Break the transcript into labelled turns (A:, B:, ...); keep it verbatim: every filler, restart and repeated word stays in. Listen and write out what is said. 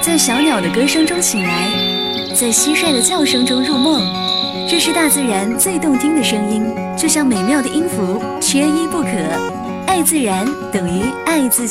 A: 在小鸟的歌声中醒来，在蟋蟀的叫声中入梦。这是大自然最动听的声音，就像美妙的音符，缺一不可。爱自然等于爱自己。